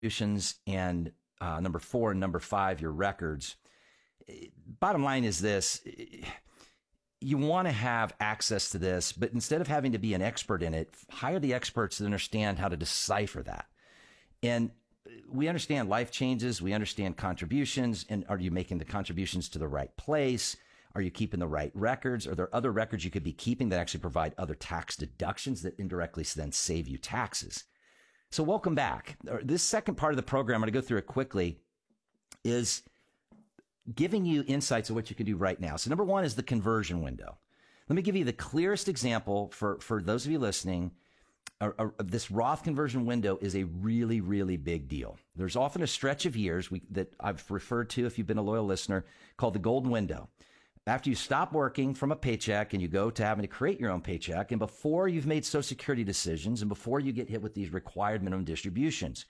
and number 4 and number 5, your records. Bottom line is this. You want to have access to this, but instead of having to be an expert in it, hire the experts that understand how to decipher that. And we understand life changes. We understand contributions. And are you making the contributions to the right place? Are you keeping the right records? Are there other records you could be keeping that actually provide other tax deductions that indirectly then save you taxes? So welcome back. This second part of the program, I'm going to go through it quickly, is giving you insights of what you can do right now. So number 1 is the conversion window. Let me give you the clearest example for those of you listening. This Roth conversion window is a really, really big deal. There's often a stretch of years that I've referred to, if you've been a loyal listener, called the golden window. After you stop working from a paycheck and you go to having to create your own paycheck, and before you've made Social Security decisions and before you get hit with these required minimum distributions.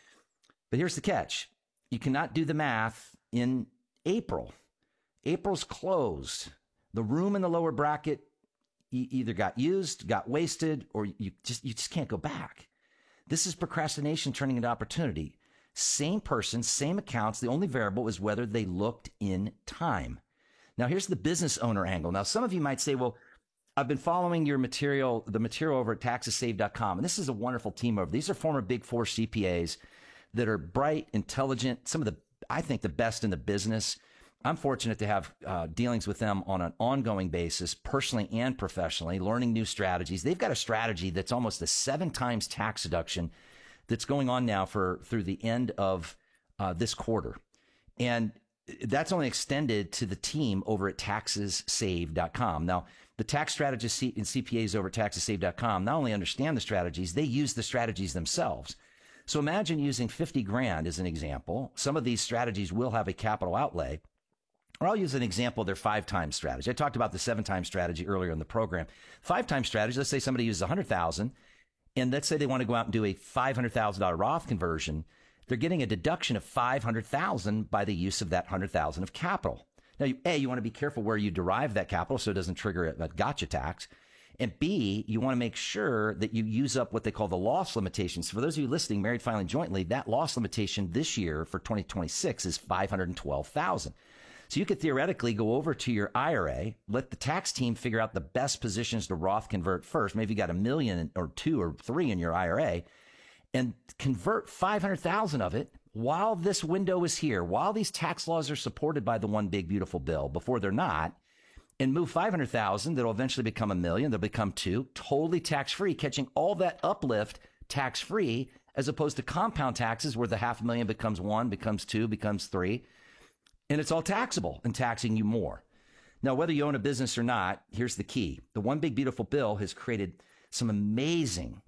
But here's the catch. You cannot do the math in April. April's closed. The room in the lower bracket either got used, got wasted, or you just can't go back. This is procrastination turning into opportunity. Same person, same accounts. The only variable is whether they looked in time. Now, here's the business owner angle. Now, some of you might say, well, I've been following the material over at taxessaved.com. And this is a wonderful team over. These are former Big Four CPAs that are bright, intelligent, some of I think the best in the business. I'm fortunate to have dealings with them on an ongoing basis, personally and professionally, learning new strategies. They've got a strategy that's almost a 7 times tax deduction that's going on now through the end of this quarter. And that's only extended to the team over at taxessaved.com. Now, the tax strategists and CPAs over at taxessaved.com not only understand the strategies, they use the strategies themselves. So imagine using 50 grand as an example. Some of these strategies will have a capital outlay. Or I'll use an example of their 5 times strategy. I talked about the 7 times strategy earlier in the program. 5 times strategy, let's say somebody uses $100,000, and let's say they want to go out and do a $500,000 Roth conversion. They're getting a deduction of $500,000 by the use of that $100,000 of capital. Now, you want to be careful where you derive that capital so it doesn't trigger a gotcha tax. And B, you want to make sure that you use up what they call the loss limitations. For those of you listening, married filing jointly, that loss limitation this year for 2026 is $512,000. So you could theoretically go over to your IRA, let the tax team figure out the best positions to Roth convert first. Maybe you got $1 million or 2 or 3 in your IRA, and convert 500,000 of it while this window is here, while these tax laws are supported by the one big beautiful bill, before they're not, and move 500,000 that'll eventually become $1 million, they'll become 2, totally tax-free, catching all that uplift tax-free, as opposed to compound taxes where the $500,000 becomes 1, becomes 2, becomes 3, and it's all taxable and taxing you more. Now, whether you own a business or not, here's the key. The one big beautiful bill has created some amazing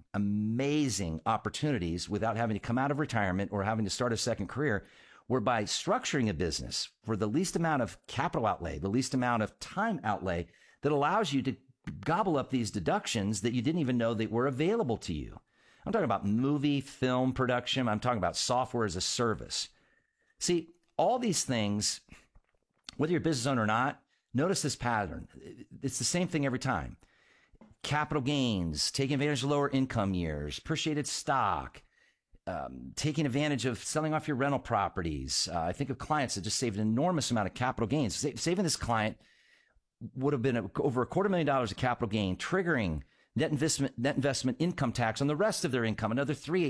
opportunities without having to come out of retirement or having to start a second career, whereby structuring a business for the least amount of capital outlay, the least amount of time outlay, that allows you to gobble up these deductions that you didn't even know that were available to you. I'm talking about movie, film production. I'm talking about software as a service. See, all these things, whether you're a business owner or not, notice this pattern. It's the same thing every time. Capital gains, taking advantage of lower income years, appreciated stock, taking advantage of selling off your rental properties. I think of clients that just saved an enormous amount of capital gains. Saving this client would have been over $250,000 of capital gain, triggering net investment income tax on the rest of their income, another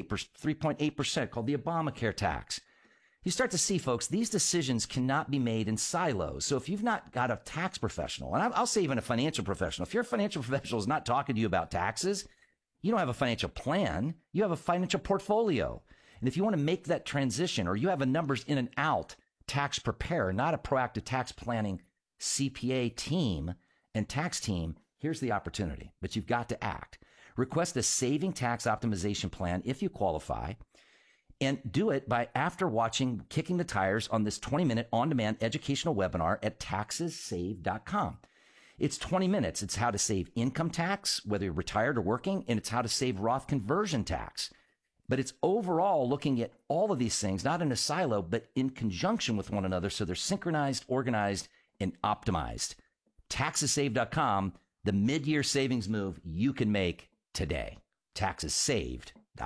3.8%, called the Obamacare tax. You start to see, folks, these decisions cannot be made in silos. So if you've not got a tax professional, and I'll say even a financial professional, if your financial professional is not talking to you about taxes, you don't have a financial plan. You have a financial portfolio. And if you want to make that transition, or you have a numbers in and out tax preparer, not a proactive tax planning CPA team and tax team, here's the opportunity. But you've got to act. Request a saving tax optimization plan if you qualify. And do it after watching Kicking the Tires on this 20-minute on-demand educational webinar at taxessaved.com. It's 20 minutes. It's how to save income tax, whether you're retired or working, and it's how to save Roth conversion tax. But it's overall looking at all of these things, not in a silo, but in conjunction with one another, so they're synchronized, organized, and optimized. Taxessaved.com, the mid-year savings move you can make today. Taxessaved.com.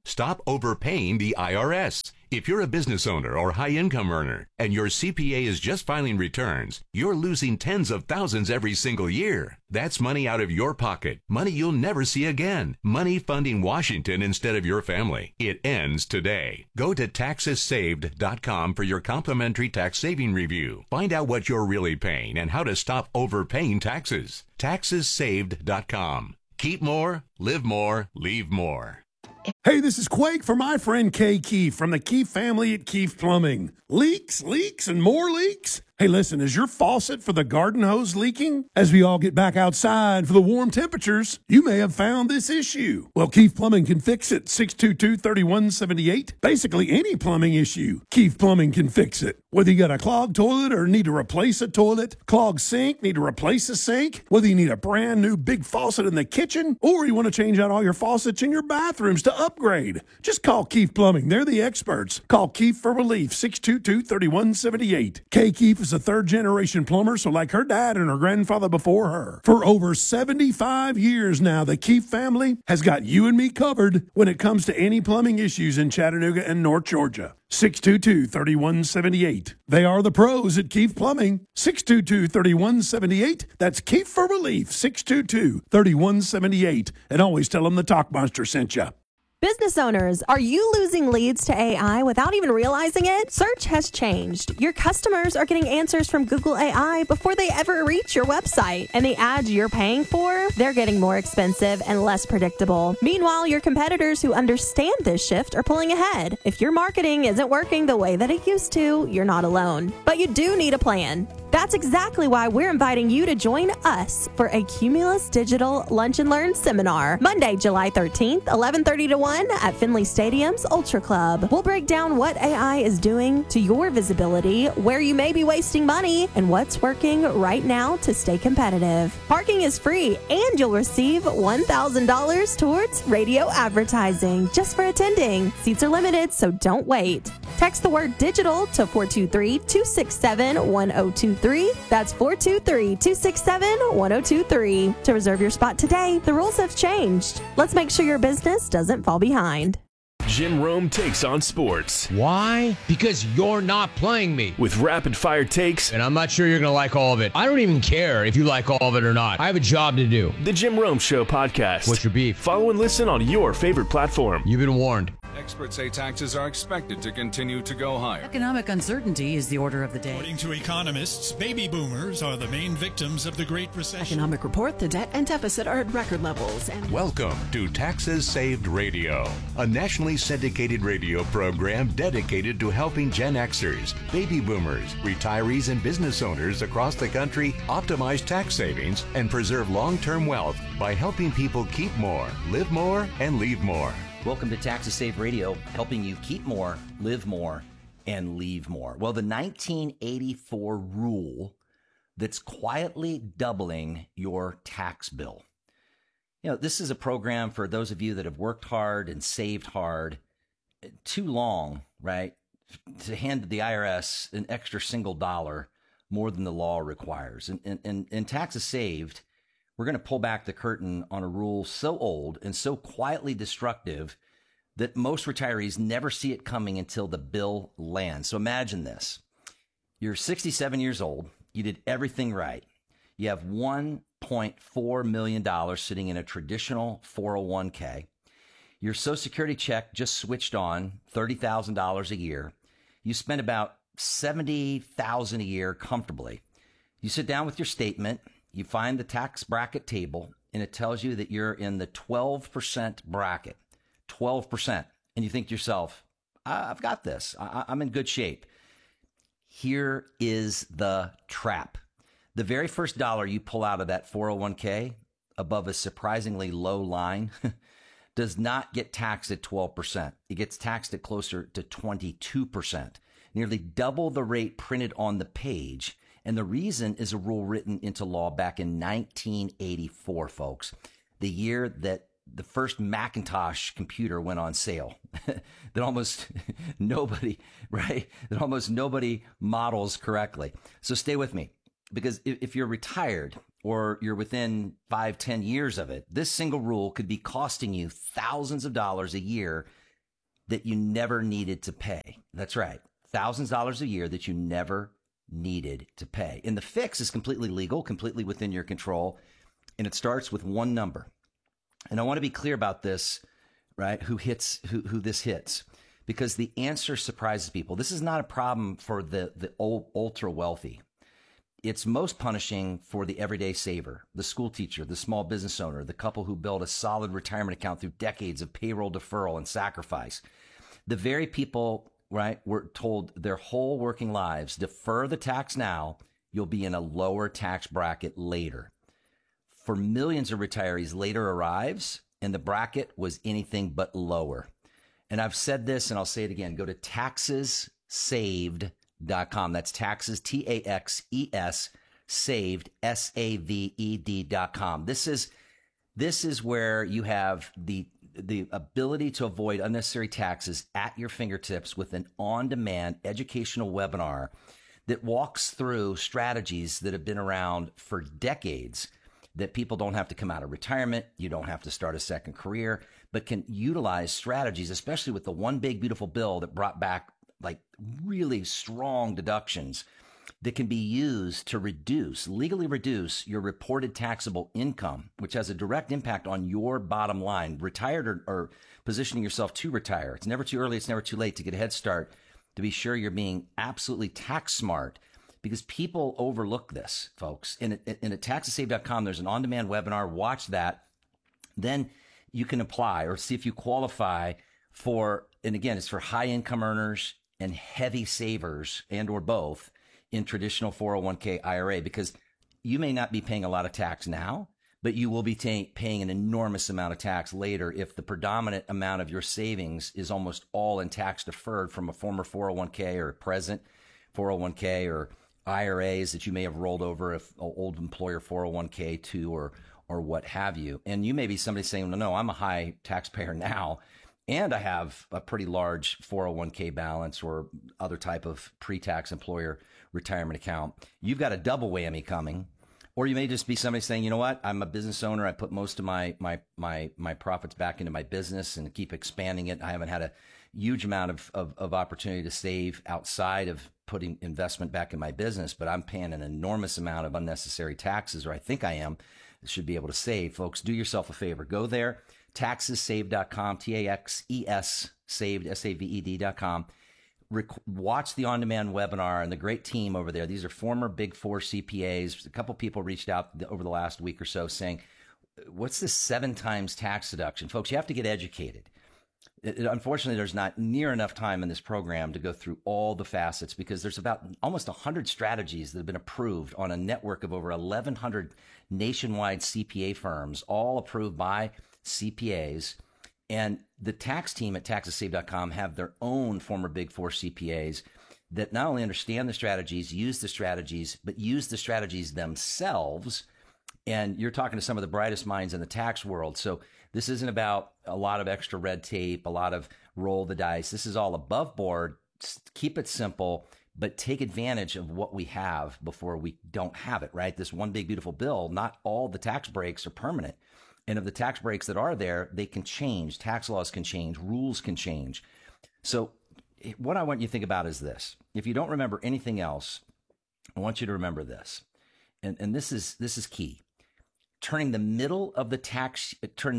Stop overpaying the IRS. If you're a business owner or high-income earner and your CPA is just filing returns, you're losing tens of thousands every single year. That's money out of your pocket, money you'll never see again, money funding Washington instead of your family. It ends today. Go to taxessaved.com for your complimentary tax saving review. Find out what you're really paying and how to stop overpaying taxes. Taxessaved.com. Keep more, live more, leave more. Hey, this is Quake for my friend Kay Keefe from the Keefe family at Keefe Plumbing. Leaks, and more leaks? Hey, listen, is your faucet for the garden hose leaking? As we all get back outside for the warm temperatures, you may have found this issue. Well, Keefe Plumbing can fix it. 622-3178. Basically, any plumbing issue, Keefe Plumbing can fix it. Whether you got a clogged toilet or need to replace a toilet, clogged sink, need to replace a sink, whether you need a brand new big faucet in the kitchen, or you want to change out all your faucets in your bathrooms to upgrade, just call Keefe Plumbing. They're the experts. Call Keefe for relief. 622-3178. Kay Keefe is a third-generation plumber, so like her dad and her grandfather before her. For over 75 years now, the Keefe family has got you and me covered when it comes to any plumbing issues in Chattanooga and North Georgia. 622-3178. They are the pros at Keefe Plumbing. 622-3178. That's Keefe for relief. 622-3178. And always tell them the Talkmonster sent you. Business owners, are you losing leads to AI without even realizing it? Search has changed. Your customers are getting answers from Google AI before they ever reach your website. And the ads you're paying for, they're getting more expensive and less predictable. Meanwhile, your competitors who understand this shift are pulling ahead. If your marketing isn't working the way that it used to, you're not alone. But you do need a plan. That's exactly why we're inviting you to join us for a Cumulus Digital Lunch and Learn seminar, Monday, July 13th, 11:30 to 1 at Finley Stadium's Ultra Club. We'll break down what AI is doing to your visibility, where you may be wasting money, and what's working right now to stay competitive. Parking is free, and you'll receive $1,000 towards radio advertising just for attending. Seats are limited, so don't wait. Text the word digital to 423-267-1023. That's 423-267-1023 to reserve your spot today. The rules have changed. Let's make sure your business doesn't fall behind. Jim Rome takes on sports. Why? Because you're not playing me. With rapid-fire takes. And I'm not sure you're going to like all of it. I don't even care if you like all of it or not. I have a job to do. The Jim Rome Show podcast. What's your beef? Follow and listen on your favorite platform. You've been warned. Experts say taxes are expected to continue to go higher. Economic uncertainty is the order of the day. According to economists, baby boomers are the main victims of the Great Recession. Economic report, the debt and deficit are at record levels. Welcome to Taxes Saved Radio, a nationally syndicated radio program dedicated to helping Gen Xers, baby boomers, retirees, and business owners across the country optimize tax savings and preserve long-term wealth by helping people keep more, live more, and leave more. Welcome to Taxes Saved Radio, helping you keep more, live more, and leave more. Well, the 1984 rule that's quietly doubling your tax bill. You know, this is a program for those of you that have worked hard and saved hard too long, right, to hand the IRS an extra single dollar more than the law requires. And Taxes Saved, we're going to pull back the curtain on a rule so old and so quietly destructive that most retirees never see it coming until the bill lands. So imagine this. You're 67 years old. You did everything right. You have $1.4 million sitting in a traditional 401k. Your Social Security check just switched on, $30,000 a year. You spend about $70,000 a year comfortably. You sit down with your statement. You find the tax bracket table, and it tells you that you're in the 12% bracket, 12%. And you think to yourself, I've got this. I'm in good shape. Here is the trap. The very first dollar you pull out of that 401k above a surprisingly low line does not get taxed at 12%. It gets taxed at closer to 22%, nearly double the rate printed on the page. And the reason is a rule written into law back in 1984, folks, the year that the first Macintosh computer went on sale, that almost nobody, right? That almost nobody models correctly. So stay with me, because if you're retired or you're within 5-10 years of it, this single rule could be costing you thousands of dollars a year that you never needed to pay. That's right. Thousands of dollars a year that you never needed to pay. And the fix is completely legal, completely within your control. And it starts with one number. And I want to be clear about this, right? Who this hits, because the answer surprises people. This is not a problem for the ultra wealthy. It's most punishing for the everyday saver, the school teacher, the small business owner, the couple who built a solid retirement account through decades of payroll deferral and sacrifice. The very people, right, were told their whole working lives, defer the tax now, you'll be in a lower tax bracket later. For millions of retirees, later arrives, and the bracket was anything but lower. And I've said this, and I'll say it again. Go to taxessaved.com. That's taxes, TAXES, saved, SAVED.com. This is where you have the ability to avoid unnecessary taxes at your fingertips with an on-demand educational webinar that walks through strategies that have been around for decades, that people don't have to come out of retirement. You don't have to start a second career, but can utilize strategies, especially with the one big beautiful bill that brought back like really strong deductions that can be used to legally reduce your reported taxable income, which has a direct impact on your bottom line, retired or positioning yourself to retire. It's never too early. It's never too late to get a head start, to be sure you're being absolutely tax smart, because people overlook this, folks. And at taxessave.com, there's an on-demand webinar. Watch that. Then you can apply or see if you qualify for, and again, it's for high income earners and heavy savers and or both in traditional 401k IRA, because you may not be paying a lot of tax now, but you will be paying an enormous amount of tax later if the predominant amount of your savings is almost all in tax deferred from a former 401k or present 401k or IRAs that you may have rolled over if old employer 401k to or what have you. And you may be somebody saying, no, I'm a high taxpayer now, and I have a pretty large 401k balance or other type of pre-tax employer retirement account. You've got a double whammy coming. Or you may just be somebody saying, you know what, I'm a business owner. I put most of my profits back into my business and keep expanding it. I haven't had a huge amount of opportunity to save outside of putting investment back in my business, but I'm paying an enormous amount of unnecessary taxes, or I think I am. Should be able to save. Folks, do yourself a favor. Go there, taxessaved.com, TAXES, saved, SAVED.com. Watch the on-demand webinar and the great team over there. These are former Big Four CPAs. A couple people reached out over the last week or so saying, what's this 7 times tax deduction? Folks, you have to get educated. Unfortunately, there's not near enough time in this program to go through all the facets, because there's about almost 100 strategies that have been approved on a network of over 1,100 nationwide CPA firms, all approved by CPAs. And the tax team at taxessave.com have their own former Big Four CPAs that not only understand the strategies, but use the strategies themselves. And you're talking to some of the brightest minds in the tax world. So this isn't about a lot of extra red tape, a lot of roll the dice. This is all above board. Keep it simple, but take advantage of what we have before we don't have it, right? This one big beautiful bill, not all the tax breaks are permanent. And of the tax breaks that are there, they can change. Tax laws can change. Rules can change. So what I want you to think about is this. If you don't remember anything else, I want you to remember this. And this is key. Turning the middle of tax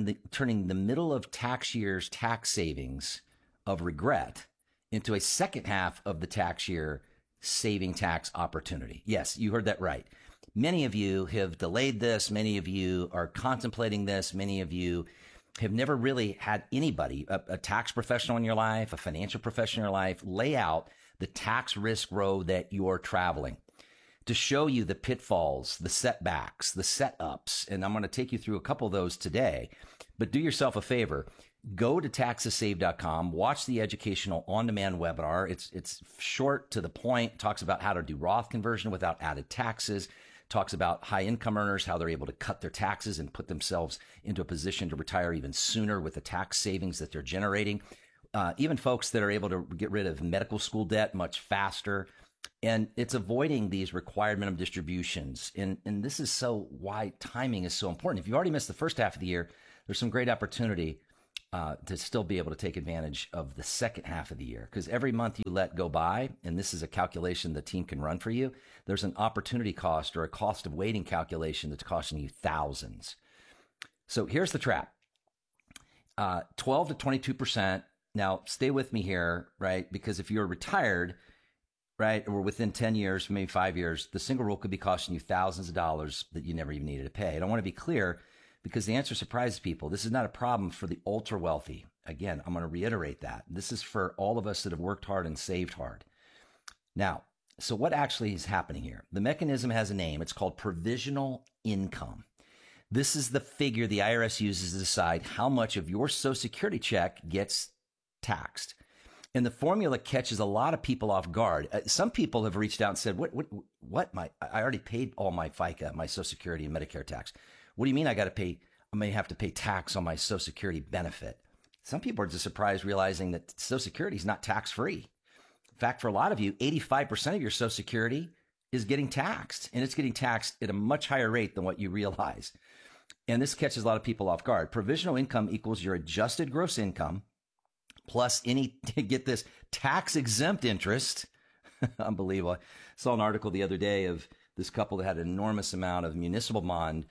year's tax savings of regret into a second half of the tax year saving tax opportunity. Yes, you heard that right. Many of you have delayed this. Many of you are contemplating this. Many of you have never really had anybody, a tax professional in your life, a financial professional in your life, lay out the tax risk road that you're traveling to show you the pitfalls, the setbacks, the setups. And I'm going to take you through a couple of those today. But do yourself a favor. Go to taxessave.com, watch the educational on-demand webinar. It's short, to the point, talks about how to do Roth conversion without added taxes, talks about high income earners, how they're able to cut their taxes and put themselves into a position to retire even sooner with the tax savings that they're generating. Even folks that are able to get rid of medical school debt much faster. And it's avoiding these required minimum distributions. And this is so why timing is so important. If you already missed the first half of the year, there's some great opportunity to still be able to take advantage of the second half of the year. Because every month you let go by, and this is a calculation the team can run for you, there's an opportunity cost or a cost of waiting calculation that's costing you thousands. So here's the trap. 12 to 22%. Now, stay with me here, right? Because if you're retired, right, or within 10 years, maybe 5 years, the single rule could be costing you thousands of dollars that you never even needed to pay. And I want to be clear because the answer surprises people. This is not a problem for the ultra wealthy. Again, I'm going to reiterate that. This is for all of us that have worked hard and saved hard. Now, so what actually is happening here? The mechanism has a name. It's called provisional income. This is the figure the IRS uses to decide how much of your Social Security check gets taxed. And the formula catches a lot of people off guard. Some people have reached out and said, what? I already paid all my FICA, my Social Security and Medicare tax. What do you mean I may have to pay tax on my Social Security benefit? Some people are just surprised realizing that Social Security is not tax-free. In fact, for a lot of you, 85% of your Social Security is getting taxed, and it's getting taxed at a much higher rate than what you realize. And this catches a lot of people off guard. Provisional income equals your adjusted gross income plus any, get this, tax-exempt interest. Unbelievable. I saw an article the other day of this couple that had an enormous amount of municipal bond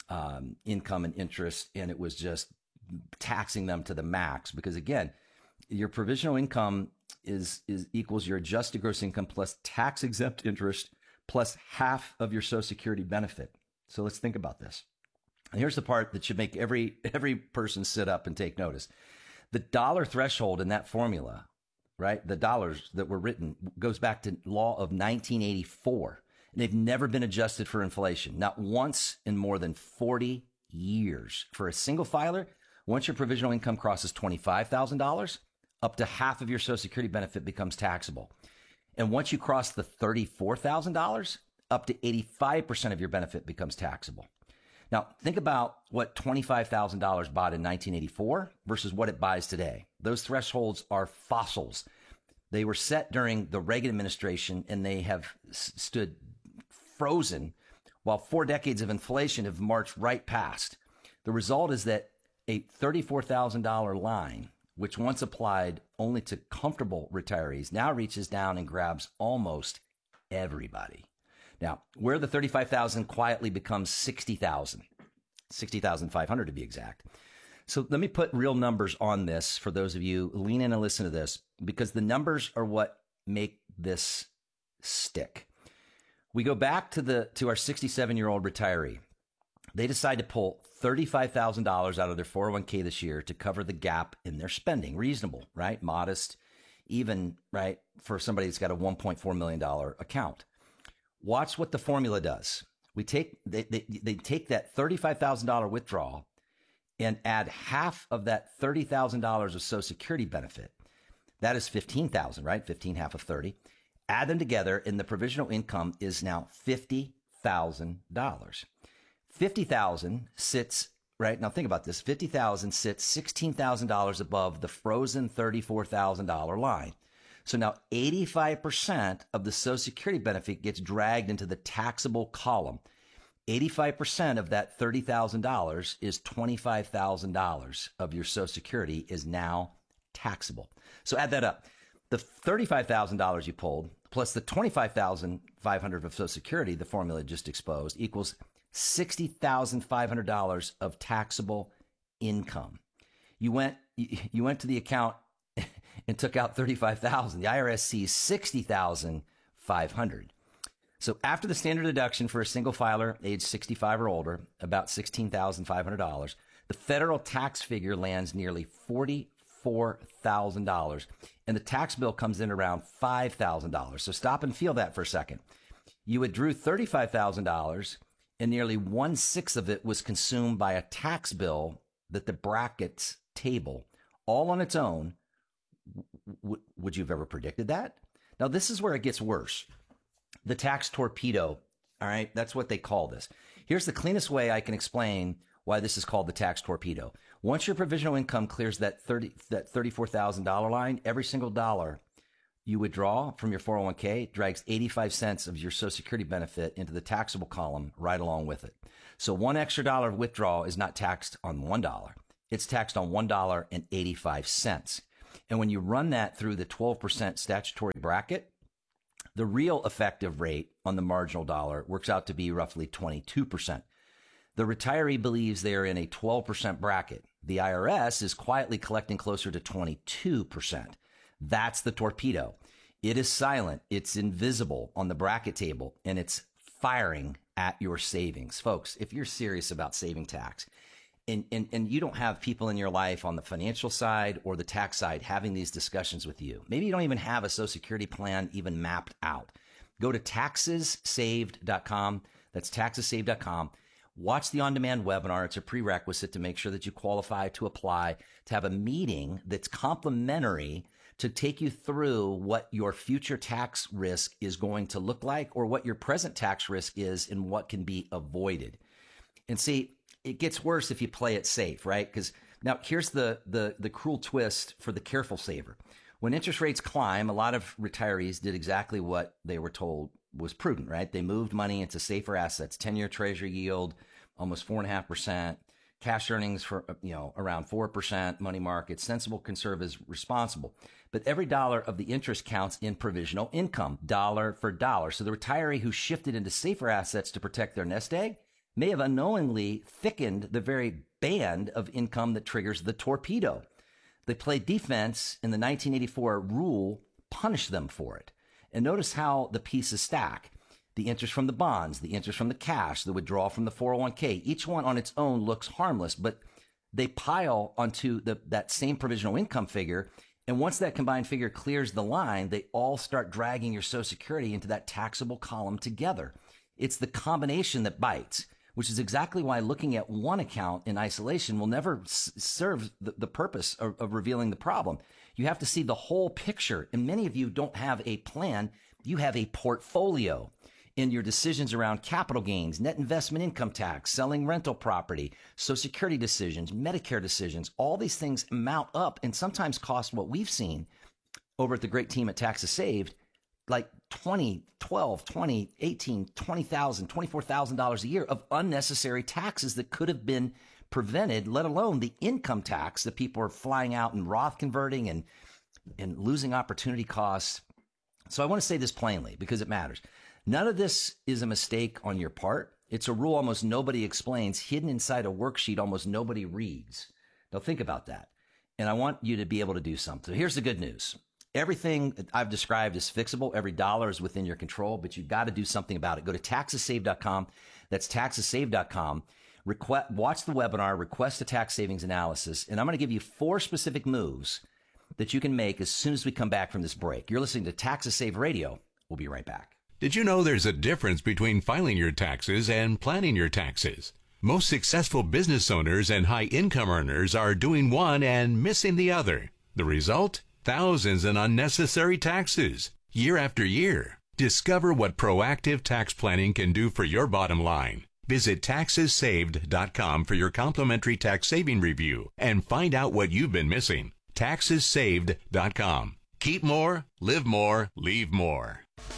income and interest, and it was just taxing them to the max. Because again, your provisional income is equals your adjusted gross income plus tax-exempt interest plus half of your Social Security benefit. So let's think about this. And here's the part that should make every person sit up and take notice. The dollar threshold in that formula, right? The dollars that were written goes back to law of 1984. And they've never been adjusted for inflation, not once in more than 40 years. For a single filer, once your provisional income crosses $25,000, up to half of your Social Security benefit becomes taxable. And once you cross the $34,000, up to 85% of your benefit becomes taxable. Now, think about what $25,000 bought in 1984 versus what it buys today. Those thresholds are fossils. They were set during the Reagan administration, and they have stood frozen while 4 decades of inflation have marched right past. The result is that a $34,000 line, which once applied only to comfortable retirees, now reaches down and grabs almost everybody. Now, where the $35,000 quietly becomes $60,000, $60,500 to be exact. So let me put real numbers on this for those of you. Lean in and listen to this, because the numbers are what make this stick. We go back to our 67-year-old retiree. They decide to pull $35,000 out of their 401k this year to cover the gap in their spending. Reasonable, right? Modest, even, right, for somebody that's got a $1.4 million account. Watch what the formula does. They take that $35,000 withdrawal and add half of that $30,000 of Social Security benefit. That is $15,000, right? 15, half of 30. Add them together, and the provisional income is now $50,000. $50,000 sits, right? Now think about this. $50,000 sits $16,000 above the frozen $34,000 line. So now 85% of the Social Security benefit gets dragged into the taxable column. 85% of that $30,000 is $25,000 of your Social Security is now taxable. So add that up. The $35,000 you pulled plus the $25,500 of Social Security, the formula just exposed, equals $60,500 of taxable income. You went to the account and took out $35,000. The IRS sees $60,500. So after the standard deduction for a single filer, age 65 or older, about $16,500, the federal tax figure lands nearly $44,000, and the tax bill comes in around $5,000. So stop and feel that for a second. You withdrew $35,000, and nearly 1/6 of it was consumed by a tax bill that the brackets table, all on its own. Would you have ever predicted that? Now, this is where it gets worse. The tax torpedo, all right? That's what they call this. Here's the cleanest way I can explain why this is called the tax torpedo. Once your provisional income clears that $34,000 line, every single dollar you withdraw from your 401k drags 85 cents of your Social Security benefit into the taxable column right along with it. So one extra dollar of withdrawal is not taxed on $1. it's taxed on $1.85. And when you run that through the 12% statutory bracket, the real effective rate on the marginal dollar works out to be roughly 22%. The retiree believes they are in a 12% bracket. The IRS is quietly collecting closer to 22%. That's the torpedo. It is silent, it's invisible on the bracket table, and it's firing at your savings. Folks, if you're serious about saving tax, and you don't have people in your life on the financial side or the tax side having these discussions with you, maybe you don't even have a Social Security plan even mapped out, go to taxessaved.com. That's taxessaved.com. Watch the on-demand webinar. It's a prerequisite to make sure that you qualify to apply, to have a meeting that's complimentary to take you through what your future tax risk is going to look like, or what your present tax risk is and what can be avoided. And see, it gets worse if you play it safe, right? Because now here's the cruel twist for the careful saver. When interest rates climb, a lot of retirees did exactly what they were told was prudent, right? They moved money into safer assets, 10-year treasury yield, almost 4.5%, cash earnings for, around 4%, money market, sensible, conservative, responsible. But every dollar of the interest counts in provisional income, dollar for dollar. So the retiree who shifted into safer assets to protect their nest egg may have unknowingly thickened the very band of income that triggers the torpedo. They played defense, and the 1984 rule punished them for it. And notice how the pieces stack. The interest from the bonds, the interest from the cash, the withdrawal from the 401k, each one on its own looks harmless, but they pile onto that same provisional income figure. And once that combined figure clears the line, they all start dragging your Social Security into that taxable column together. It's the combination that bites, which is exactly why looking at one account in isolation will never serve the purpose of revealing the problem. You have to see the whole picture. And many of you don't have a plan. You have a portfolio in your decisions around capital gains, net investment income tax, selling rental property, Social Security decisions, Medicare decisions. All these things mount up and sometimes cost what we've seen over at the great team at Taxes Saved, like $20,000, $12,000, $20,000, $18,000, $20,000, $24,000 a year of unnecessary taxes that could have been prevented, let alone the income tax that people are flying out and Roth converting and losing opportunity costs. So I want to say this plainly because it matters. None of this is a mistake on your part. It's a rule almost nobody explains, hidden inside a worksheet almost nobody reads. Now think about that. And I want you to be able to do something. So here's the good news. Everything I've described is fixable. Every dollar is within your control, but you've got to do something about it. Go to taxessaved.com. That's taxessaved.com. Watch the webinar, request a tax savings analysis, and I'm going to give you 4 specific moves that you can make as soon as we come back from this break. You're listening to Taxes Saved Radio. We'll be right back. Did you know there's a difference between filing your taxes and planning your taxes? Most successful business owners and high-income earners are doing one and missing the other. The result? Thousands in unnecessary taxes, year after year. Discover what proactive tax planning can do for your bottom line. Visit taxessaved.com for your complimentary tax saving review and find out what you've been missing. Taxessaved.com. Keep more, live more, leave more.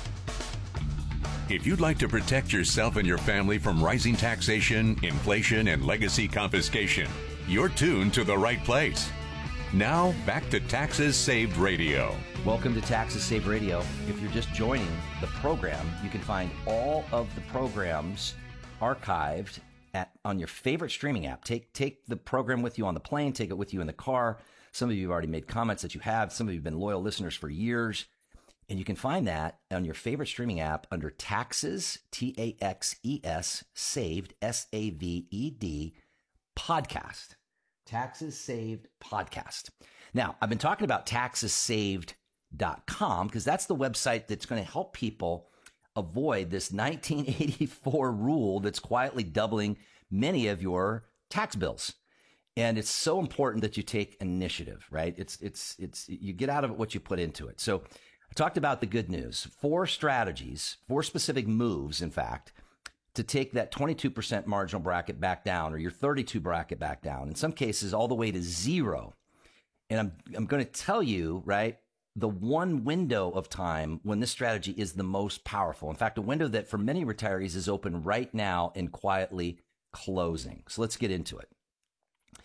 If you'd like to protect yourself and your family from rising taxation, inflation, and legacy confiscation, you're tuned to the right place. Now, back to Taxes Saved Radio. Welcome to Taxes Saved Radio. If you're just joining the program, you can find all of the programs archived on your favorite streaming app. Take the program with you on the plane, take it with you in the car. Some of you have already made comments that you have. Some of you have been loyal listeners for years. And you can find that on your favorite streaming app under Taxes, Taxes, Saved, Saved, Podcast. Taxes Saved Podcast. Now, I've been talking about taxessaved.com because that's the website that's going to help people avoid this 1984 rule that's quietly doubling many of your tax bills. And it's so important that you take initiative, right? It's you get out of it what you put into it. So I talked about the good news, 4 strategies, 4 specific moves, in fact, to take that 22% marginal bracket back down or your 32 bracket back down, in some cases all the way to 0. And I'm going to tell you, right, the one window of time when this strategy is the most powerful. In fact, a window that for many retirees is open right now and quietly closing. So let's get into it.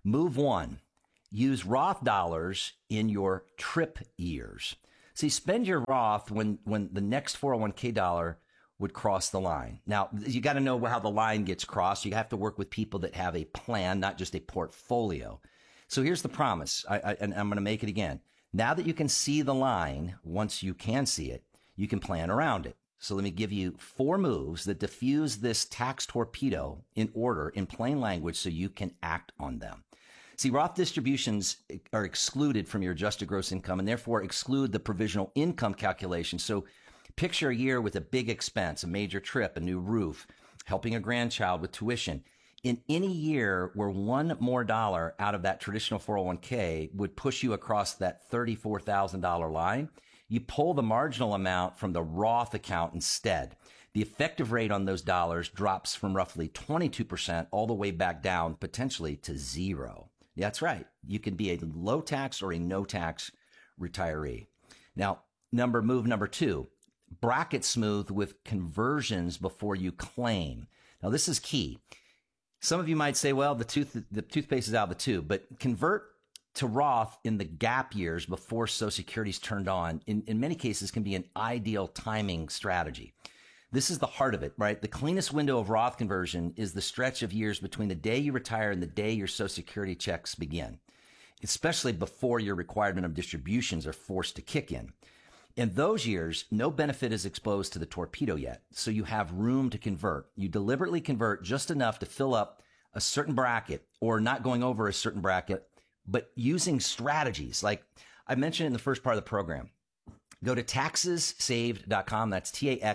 Move 1, use Roth dollars in your trip years. See, spend your Roth when the next 401k dollar would cross the line. Now, you got to know how the line gets crossed. You have to work with people that have a plan, not just a portfolio. So here's the promise, and I'm going to make it again. Now that you can see the line, once you can see it, you can plan around it. So let me give you 4 moves that diffuse this tax torpedo in order, in plain language, so you can act on them. See, Roth distributions are excluded from your adjusted gross income and therefore exclude the provisional income calculation. So picture a year with a big expense, a major trip, a new roof, helping a grandchild with tuition. In any year where $1 more out of that traditional 401k would push you across that $34,000 line, you pull the marginal amount from the Roth account instead. The effective rate on those dollars drops from roughly 22% all the way back down, potentially to 0. That's right. You can be a low tax or a no tax retiree. Now, move number 2, bracket smooth with conversions before you claim. Now, this is key. Some of you might say, well, the toothpaste is out of the tube, but convert to Roth in the gap years before Social Security's turned on, in many cases, can be an ideal timing strategy. This is the heart of it, right? The cleanest window of Roth conversion is the stretch of years between the day you retire and the day your Social Security checks begin, especially before your requirement of distributions are forced to kick in. In those years, no benefit is exposed to the torpedo yet, so you have room to convert. You deliberately convert just enough to fill up a certain bracket or not going over a certain bracket, but using strategies like I mentioned in the first part of the program. Go to taxessaved.com. That's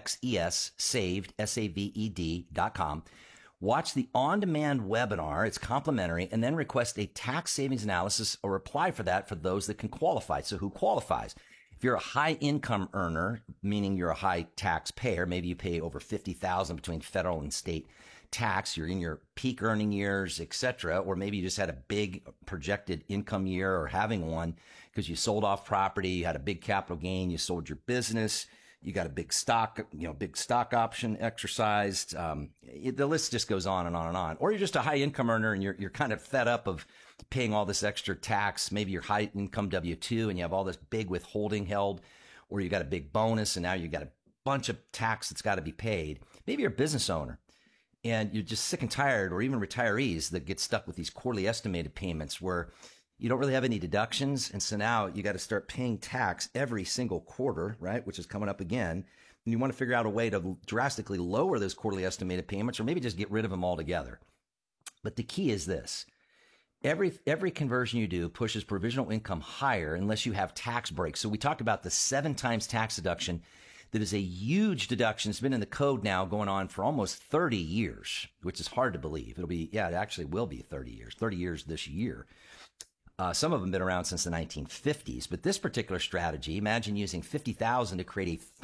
TAXES saved, SAVED.com. Watch the on-demand webinar. It's complimentary, and then request a tax savings analysis or apply for that for those that can qualify. So who qualifies? If you're a high income earner, meaning you're a high tax payer, maybe you pay over $50,000 between federal and state tax, you're in your peak earning years, etc., or maybe you just had a big projected income year or having one because you sold off property, you had a big capital gain, you sold your business, you got a big stock option exercised. The list just goes on and on and on. Or you're just a high income earner and you're kind of fed up of paying all this extra tax. Maybe you're high income W-2 and you have all this big withholding held, or you got a big bonus and now you got a bunch of tax that's got to be paid. Maybe you're a business owner and you're just sick and tired, or even retirees that get stuck with these quarterly estimated payments where you don't really have any deductions. And so now you got to start paying tax every single quarter, right? Which is coming up again. And you want to figure out a way to drastically lower those quarterly estimated payments, or maybe just get rid of them altogether. But the key is this. Every conversion you do pushes provisional income higher unless you have tax breaks. So we talked about the 7 times tax deduction. That is a huge deduction. It's been in the code now going on for almost 30 years, which is hard to believe. It actually will be 30 years this year. Some of them have been around since the 1950s, but this particular strategy, imagine using $50,000 to create a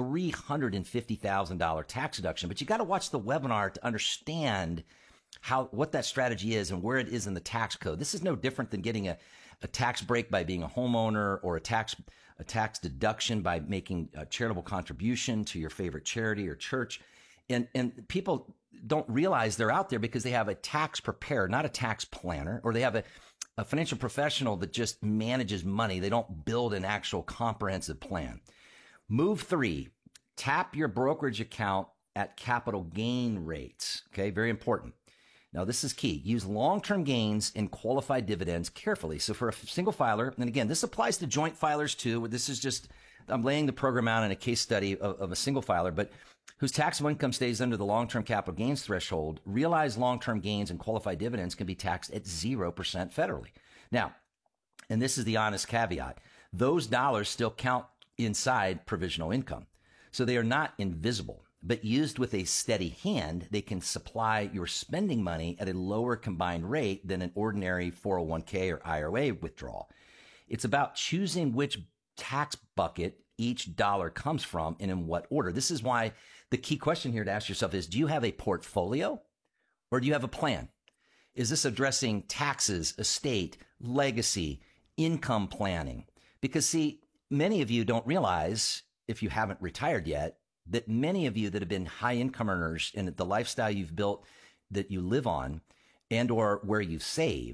$350,000 tax deduction, but you got to watch the webinar to understand what that strategy is and where it is in the tax code. This is no different than getting a tax break by being a homeowner, or a tax deduction by making a charitable contribution to your favorite charity or church. And people don't realize they're out there because they have a tax preparer, not a tax planner, or they have a financial professional that just manages money. They don't build an actual comprehensive plan. Move 3, tap your brokerage account at capital gain rates. Okay, very important. Now, this is key. Use long-term gains and qualified dividends carefully. So for a single filer, and again, this applies to joint filers too. This is just, I'm laying the program out in a case study of a single filer, but whose taxable income stays under the long-term capital gains threshold. Realized long-term gains and qualified dividends can be taxed at 0% federally. Now, and this is the honest caveat, those dollars still count inside provisional income. So they are not invisible. But used with a steady hand, they can supply your spending money at a lower combined rate than an ordinary 401k or IRA withdrawal. It's about choosing which tax bucket each dollar comes from and in what order. This is why the key question here to ask yourself is, do you have a portfolio or do you have a plan? Is this addressing taxes, estate, legacy, income planning? Because see, many of you don't realize, if you haven't retired yet, that many of you that have been high income earners and the lifestyle you've built that you live on and or where you've saved,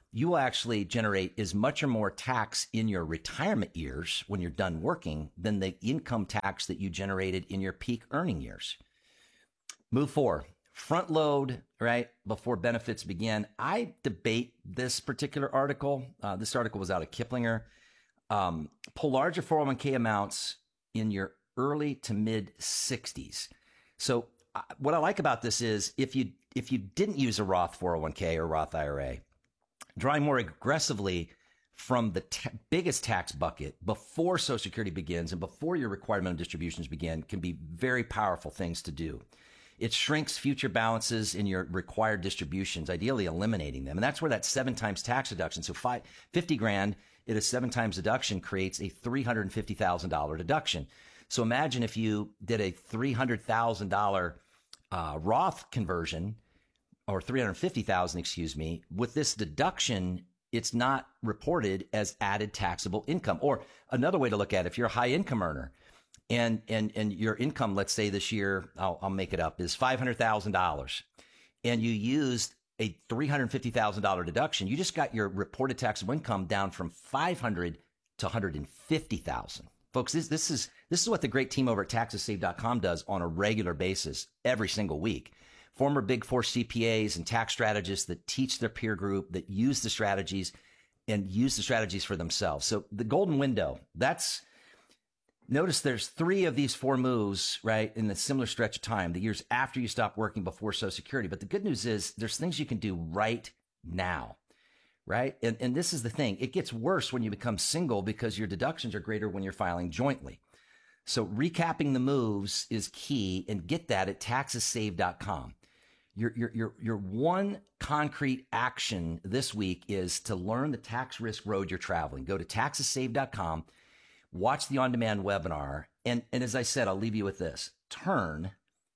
you will actually generate as much or more tax in your retirement years when you're done working than the income tax that you generated in your peak earning years. Move 4, front load, right, before benefits begin. I debate this particular article. This article was out of Kiplinger. Pull larger 401k amounts in your early to mid 60s. So what I like about this is if you didn't use a Roth 401k or Roth IRA, drawing more aggressively from the biggest tax bucket before Social Security begins and before your required minimum distributions begin can be very powerful things to do. It shrinks future balances in your required distributions, ideally eliminating them. And that's where that 7 times tax deduction. So $50,000 at a 7 times deduction creates a $350,000 deduction. So imagine if you did a $300,000 Roth conversion, or $350,000, excuse me, with this deduction, it's not reported as added taxable income. Or another way to look at it, if you're a high income earner and your income, let's say this year, I'll make it up, is $500,000, and you used a $350,000 deduction, you just got your reported taxable income down from $500,000 to $150,000. Folks, this is what the great team over at TaxesSaved.com does on a regular basis every single week. Former Big Four CPAs and tax strategists that teach their peer group, that use the strategies and use the strategies for themselves. So the golden window, notice there's 3 of these 4 moves, right, in a similar stretch of time, the years after you stop working before Social Security. But the good news is there's things you can do right now, right? And this is the thing. It gets worse when you become single because your deductions are greater when you're filing jointly. So recapping the moves is key, and get that at TaxesSaved.com. Your one concrete action this week is to learn the tax risk road you're traveling. Go to TaxesSaved.com, watch the on-demand webinar, and as I said, I'll leave you with this. Turning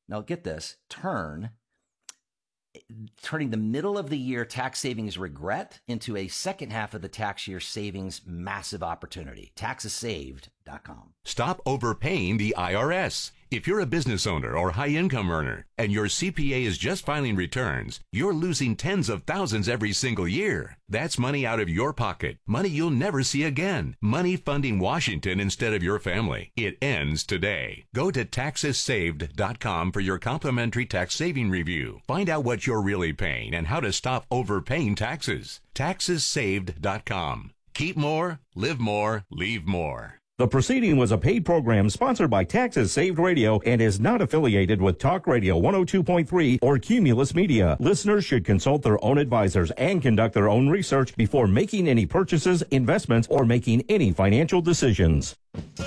the middle of the year tax savings regret into a second half of the tax year savings massive opportunity. TaxesSaved.com. Stop overpaying the IRS. If you're a business owner or high-income earner and your CPA is just filing returns, you're losing tens of thousands every single year. That's money out of your pocket, money you'll never see again, money funding Washington instead of your family. It ends today. Go to TaxesSaved.com for your complimentary tax saving review. Find out what you're really paying and how to stop overpaying taxes. TaxesSaved.com. Keep more, live more, leave more. The proceeding was a paid program sponsored by Taxes Saved Radio and is not affiliated with Talk Radio 102.3 or Cumulus Media. Listeners should consult their own advisors and conduct their own research before making any purchases, investments, or making any financial decisions.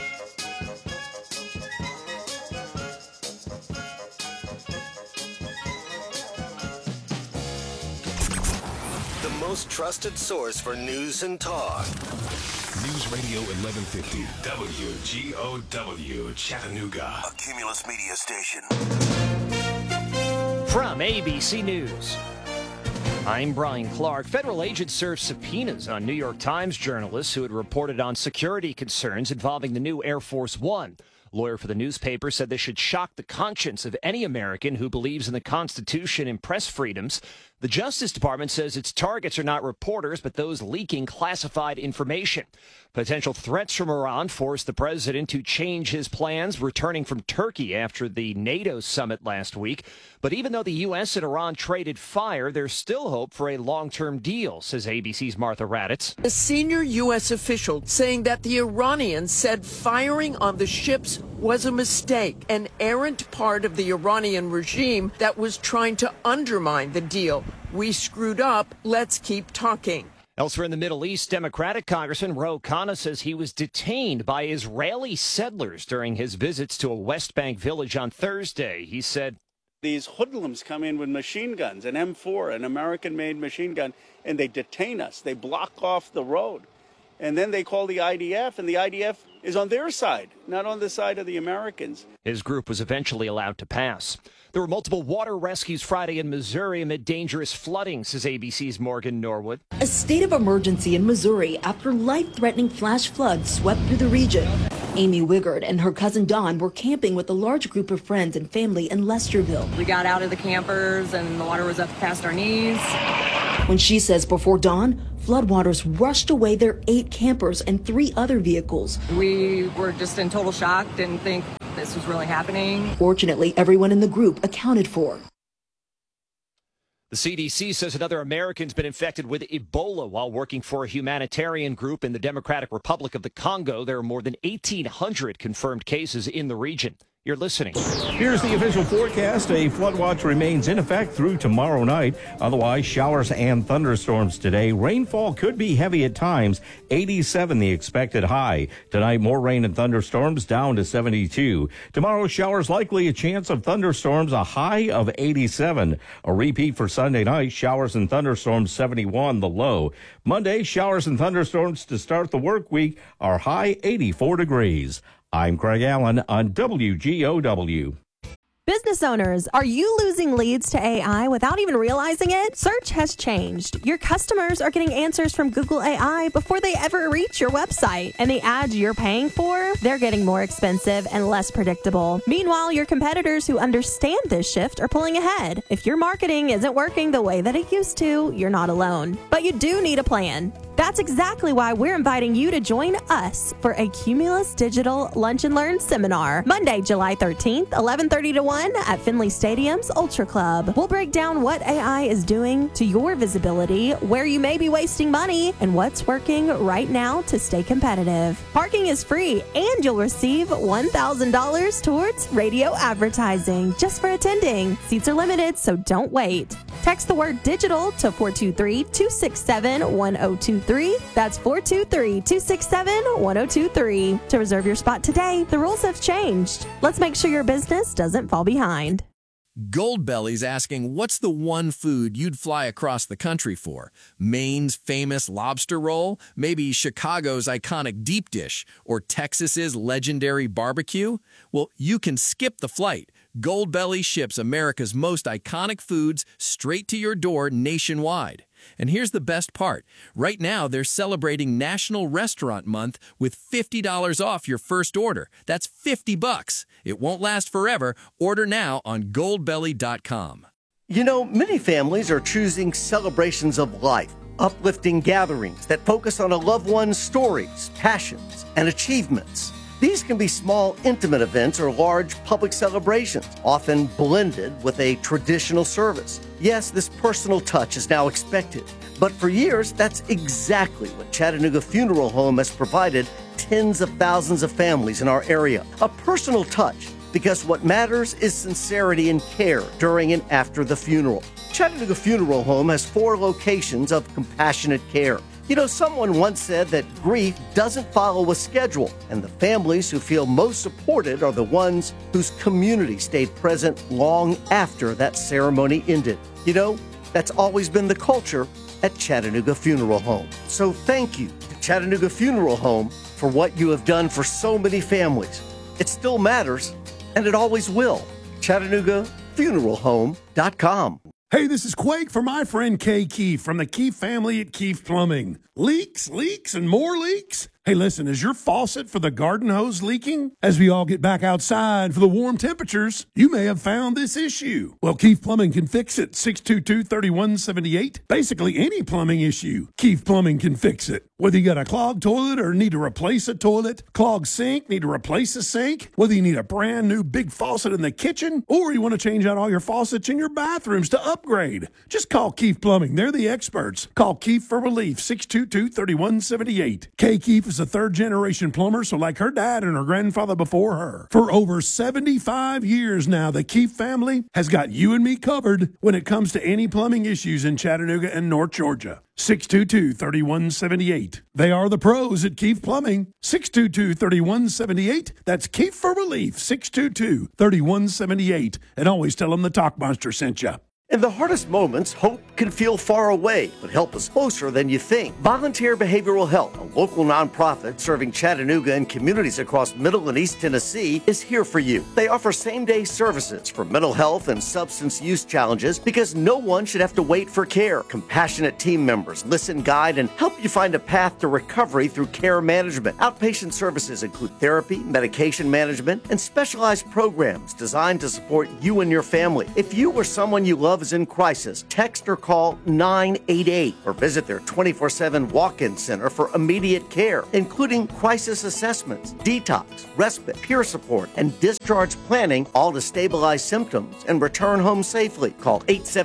The most trusted source for news and talk. News Radio 1150, WGOW, Chattanooga. A Cumulus Media station. From ABC News, I'm Brian Clark. Federal agents served subpoenas on New York Times journalists who had reported on security concerns involving the new Air Force One. Lawyer for the newspaper said this should shock the conscience of any American who believes in the Constitution and press freedoms. The Justice Department says its targets are not reporters, but those leaking classified information. Potential threats from Iran forced the president to change his plans, returning from Turkey after the NATO summit last week. But even though the U.S. and Iran traded fire, there's still hope for a long-term deal, says ABC's Martha Raddatz. A senior U.S. official saying that the Iranians said firing on the ships was a mistake, an errant part of the Iranian regime that was trying to undermine the deal. We screwed up. Let's keep talking. Elsewhere in the Middle East, Democratic Congressman Ro Khanna says he was detained by Israeli settlers during his visits to a West Bank village on Thursday. He said, these hoodlums come in with machine guns, an M4, an American-made machine gun, and they detain us. They block off the road. And then they call the IDF, and the IDF is on their side, not on the side of the Americans. His group was eventually allowed to pass. There were multiple water rescues Friday in Missouri amid dangerous flooding, says ABC's Morgan Norwood. A state of emergency in Missouri after life-threatening flash floods swept through the region. Amy Wigard and her cousin Dawn were camping with a large group of friends and family in Lesterville. We got out of the campers and the water was up past our knees. when she says before dawn, floodwaters rushed away their 8 campers and 3 other vehicles. We were just in total shock, didn't think this was really happening. Fortunately, everyone in the group accounted for. The CDC says another American's been infected with Ebola while working for a humanitarian group in the Democratic Republic of the Congo. There are more than 1,800 confirmed cases in the region. You're listening. Here's the official forecast. A flood watch remains in effect through tomorrow night. Otherwise, showers and thunderstorms today. Rainfall could be heavy at times. 87 the expected high. Tonight, more rain and thunderstorms down to 72. Tomorrow, showers likely, a chance of thunderstorms, a high of 87. A repeat for Sunday night, showers and thunderstorms 71 the low. Monday, showers and thunderstorms to start the work week, our high 84 degrees. I'm Craig Allen on WGOW. Business owners, are you losing leads to AI without even realizing it? Search has changed. Your customers are getting answers from Google AI before they ever reach your website. And the ads you're paying for, they're getting more expensive and less predictable. Meanwhile, your competitors who understand this shift are pulling ahead. If your marketing isn't working the way that it used to, you're not alone. But you do need a plan. That's exactly why we're inviting you to join us for a Cumulus Digital Lunch and Learn seminar, Monday, July 13th, 11:30 to 1 at Finley Stadium's Ultra Club. We'll break down what AI is doing to your visibility, where you may be wasting money, and what's working right now to stay competitive. Parking is free, and you'll receive $1,000 towards radio advertising just for attending. Seats are limited, so don't wait. Text the word digital to 423-267-1023. That's 423-267-1023 to reserve your spot today. The rules have changed. Let's make sure your business doesn't fall behind. Goldbelly's asking, what's the one food you'd fly across the country for? Maine's famous lobster roll? Maybe Chicago's iconic deep dish? Or Texas's legendary barbecue? Well, you can skip the flight. Goldbelly ships America's most iconic foods straight to your door nationwide. And here's the best part. Right now, they're celebrating National Restaurant Month with $50 off your first order. That's $50. It won't last forever. Order now on goldbelly.com. You know, many families are choosing celebrations of life, uplifting gatherings that focus on a loved one's stories, passions, and achievements. These can be small, intimate events or large public celebrations, often blended with a traditional service. Yes, this personal touch is now expected, but for years, that's exactly what Chattanooga Funeral Home has provided tens of thousands of families in our area. A personal touch, because what matters is sincerity and care during and after the funeral. Chattanooga Funeral Home has 4 locations of compassionate care. You know, someone once said that grief doesn't follow a schedule, and the families who feel most supported are the ones whose community stayed present long after that ceremony ended. You know, that's always been the culture at Chattanooga Funeral Home. So thank you to Chattanooga Funeral Home for what you have done for so many families. It still matters, and it always will. ChattanoogaFuneralHome.com. Hey, this is Quake for my friend Kay Keefe from the Keefe family at Keefe Plumbing. Leaks, and more leaks? Hey, listen, is your faucet for the garden hose leaking? As we all get back outside for the warm temperatures, you may have found this issue. Well, Keefe Plumbing can fix it. 622-3178. Basically any plumbing issue, Keefe Plumbing can fix it. Whether you got a clogged toilet or need to replace a toilet, clogged sink, need to replace a sink, whether you need a brand new big faucet in the kitchen, or you want to change out all your faucets in your bathrooms to upgrade, just call Keefe Plumbing. They're the experts. Call Keefe for relief. 622-3178. Kay Keefe is a third-generation plumber, so like her dad and her grandfather before her. For over 75 years now, the Keefe family has got you and me covered when it comes to any plumbing issues in Chattanooga and North Georgia. 622-3178. They are the pros at Keefe Plumbing. 622-3178. That's Keefe for relief. 622-3178. And always tell them the Talk Monster sent you. In the hardest moments, hope can feel far away, but help is closer than you think. Volunteer Behavioral Health, a local nonprofit serving Chattanooga and communities across Middle and East Tennessee, is here for you. They offer same-day services for mental health and substance use challenges because no one should have to wait for care. Compassionate team members listen, guide, and help you find a path to recovery through care management. Outpatient services include therapy, medication management, and specialized programs designed to support you and your family. If you or someone you love Love's in Crisis. Text or call 988 or visit their 24/7 walk-in center for immediate care, including crisis assessments, detox, respite, peer support, and discharge planning, all to stabilize symptoms and return home safely. Call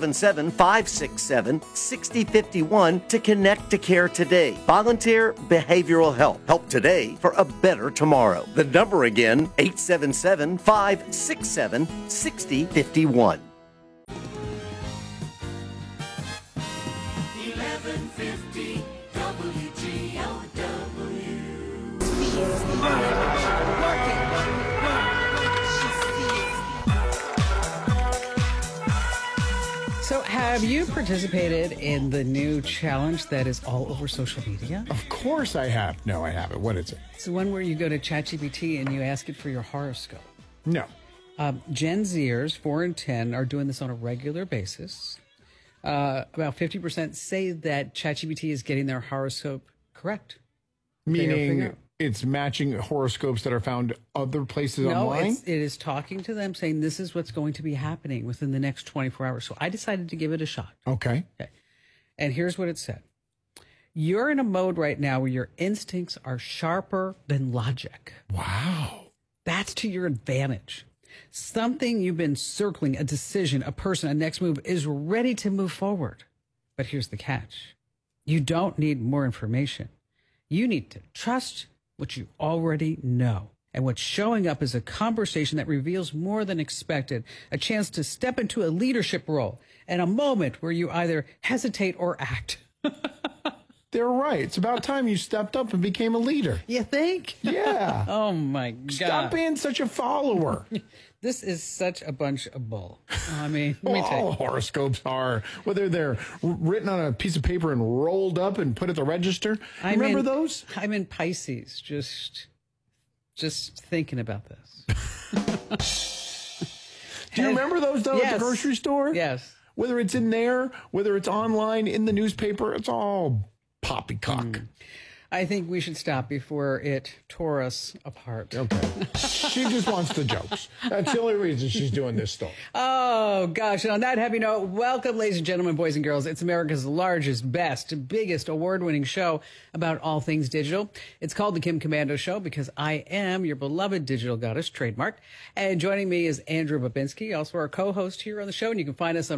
877-567-6051 to connect to care today. Volunteer behavioral health. Help today for a better tomorrow. The number again, 877-567-6051. 1150 So have you participated in the new challenge that is all over social media? Of course I have. No, I haven't. What is it? It's the one where you go to ChatGPT and you ask it for your horoscope. No. Gen Zers, 4 and 10, are doing this on a regular basis. About 50% say that ChatGPT is getting their horoscope correct. Meaning it's matching horoscopes that are found other places online? No, it is talking to them saying this is what's going to be happening within the next 24 hours. So I decided to give it a shot. Okay. And here's what it said. You're in a mode right now where your instincts are sharper than logic. Wow. That's to your advantage. Something you've been circling, a decision, a person, a next move is ready to move forward. But here's the catch. You don't need more information. You need to trust what you already know. And what's showing up is a conversation that reveals more than expected, a chance to step into a leadership role, and a moment where you either hesitate or act. They're right. It's about time you stepped up and became a leader. You think? Yeah. Oh, my God. Stop being such a follower. This is such a bunch of bull. I mean, let me tell you. All horoscopes are, whether they're written on a piece of paper and rolled up and put at the register. Remember those? I'm in Pisces, just thinking about this. Do you remember those, though, at the grocery store? Yes. Whether it's in there, whether it's online, in the newspaper, it's all poppycock. I think we should stop before it tore us apart. Okay. She just wants the jokes. That's the only reason she's doing this story. Oh, gosh. And on that happy note, welcome, ladies and gentlemen, boys and girls. It's America's largest, best, biggest, award-winning show about all things digital. It's called The Kim Komando Show because I am your beloved digital goddess, trademark. And joining me is Andrew Babinski, also our co-host here on the show. And you can find us on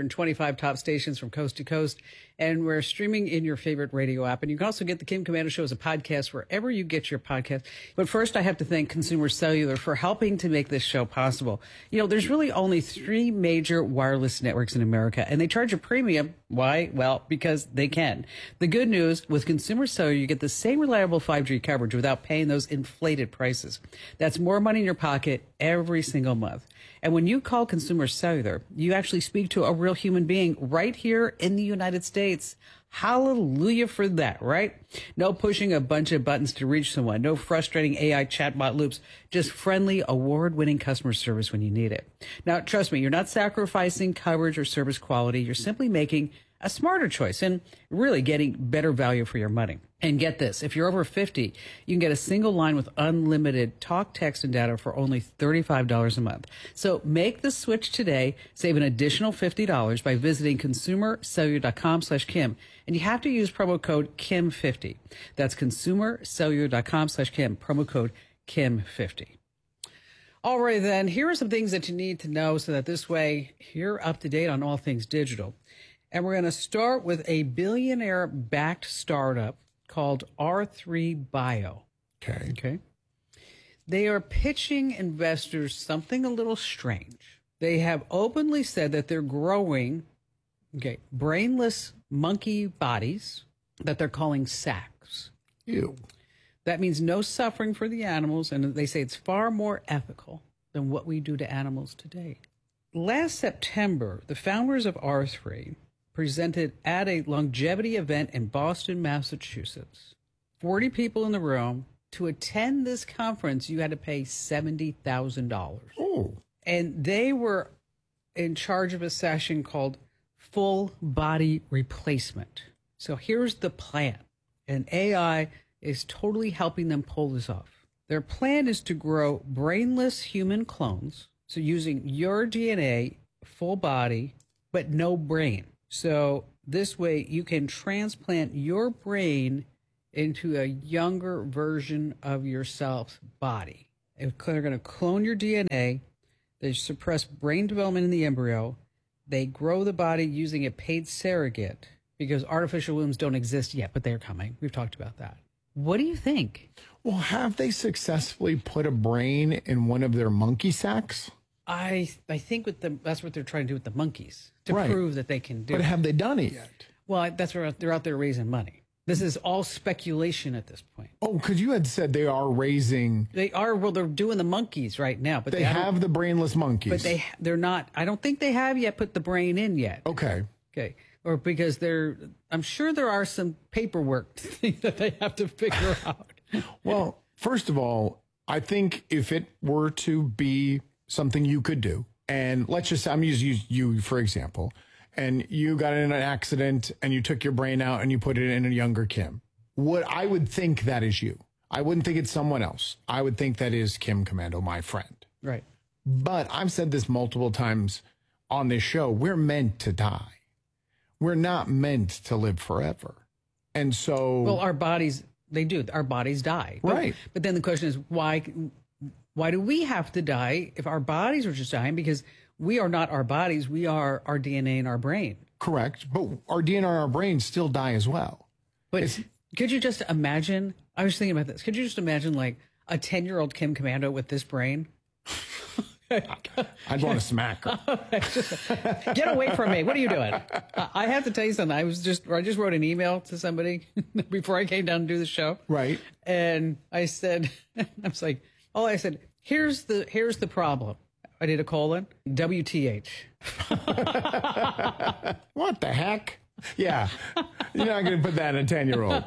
425 top stations from coast to coast. And we're streaming in your favorite radio app. And you can also get The Kim Komando Show as a podcast wherever you get your podcast. But first, I have to thank Consumer Cellular for helping to make this show possible. You know, there's really only 3 major wireless networks in America, and they charge a premium. Why? Well, because they can. The good news, with Consumer Cellular, you get the same reliable 5G coverage without paying those inflated prices. That's more money in your pocket every single month. And when you call Consumer Cellular, you actually speak to a real human being right here in the United States. Hallelujah for that, right? No pushing a bunch of buttons to reach someone. No frustrating AI chatbot loops. Just friendly, award-winning customer service when you need it. Now, trust me, you're not sacrificing coverage or service quality. You're simply making a smarter choice and really getting better value for your money. And get this, if you're over 50, you can get a single line with unlimited talk, text, and data for only $35 a month. So make the switch today. Save an additional $50 by visiting consumercellular.com/Kim. And you have to use promo code KIM50. That's consumercellular.com/Kim, promo code KIM50. All right, then, here are some things that you need to know so that this way you're up to date on all things digital. And we're going to start with a billionaire-backed startup called R3 Bio. Okay. They are pitching investors something a little strange. They have openly said that they're growing, brainless monkey bodies that they're calling SACs. Ew. That means no suffering for the animals, and they say it's far more ethical than what we do to animals today. Last September, the founders of R3 presented at a longevity event in Boston, Massachusetts. 40 people in the room. To attend this conference, you had to pay $70,000. Oh. And they were in charge of a session called Full Body Replacement. So here's the plan. And AI is totally helping them pull this off. Their plan is to grow brainless human clones. So using your DNA, full body, but no brain. So this way you can transplant your brain into a younger version of yourself's body. They're going to clone your DNA. They suppress brain development in the embryo. They grow the body using a paid surrogate because artificial wombs don't exist yet, but they're coming. We've talked about that. What do you think? Well, have they successfully put a brain in one of their monkey sacks? I think that's what they're trying to do with the monkeys to Right. prove that they can do it. But have they done it yet? Well, that's where they're out there raising money. This is all speculation at this point. Oh, because you had said they are raising. They are, well, they're doing the monkeys right now, but They have the brainless monkeys. But they're not. I don't think they have yet put the brain in yet. Okay. Okay. Or because I'm sure there are some paperwork things that they have to figure out. Well, first of all, I think if it were to be something you could do, and let's just, I'm using you for example, and you got in an accident and you took your brain out and you put it in a younger Kim. What I would think that is you. I wouldn't think it's someone else. I would think that is Kim Komando, my friend. Right. But I've said this multiple times on this show. We're meant to die. We're not meant to live forever. And so... Well, our bodies, they do. Our bodies die. Right. But then the question is, why do we have to die if our bodies are just dying? Because we are not our bodies. We are our DNA and our brain. Correct. But our DNA and our brain still die as well. But could you just imagine? I was thinking about this. Could you just imagine like a 10-year-old Kim Komando with this brain? I'd want to smack her. Get away from me. What are you doing? I have to tell you something. I just wrote an email to somebody before I came down to do the show. Right. And I said, here's the problem. I did a colon, WTH. What the heck? Yeah. You're not going to put that in a 10-year-old.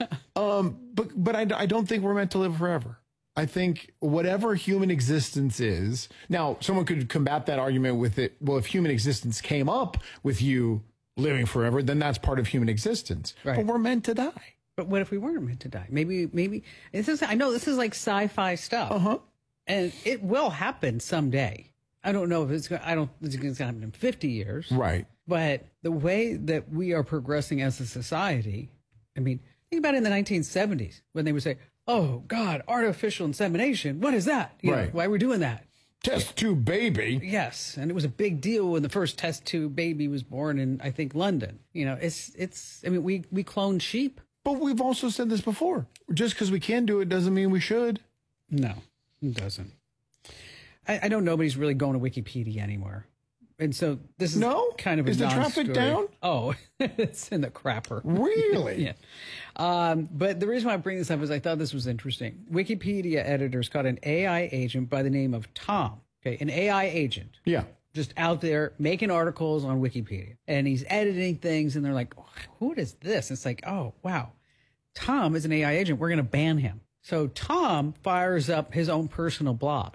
But I don't think we're meant to live forever. I think whatever human existence is, now someone could combat that argument with it. Well, if human existence came up with you living forever, then that's part of human existence. Right. But we're meant to die. But what if we weren't meant to die? Maybe I know this is like sci-fi stuff. And it will happen someday. I don't know if it's going to happen in 50 years. Right. But the way that we are progressing as a society, I mean, think about it in the 1970s when they would say, oh, God, artificial insemination. What is that? You know, why are we doing that? Test tube baby. Yes. And it was a big deal when the first test tube baby was born in, I think, London. You know, we clone sheep. But we've also said this before. Just because we can do it doesn't mean we should. No, it doesn't. I know nobody's really going to Wikipedia anymore. And so this is kind of a Is the non-story. traffic down? Oh, it's in the crapper. Really? Yeah. But the reason why I bring this up is I thought this was interesting. Wikipedia editors caught an AI agent by the name of Tom. Okay, an AI agent. Yeah. Just out there making articles on Wikipedia. And he's editing things, and they're like, oh, who is this? It's like, oh, wow. Tom is an AI agent. We're going to ban him. So Tom fires up his own personal blog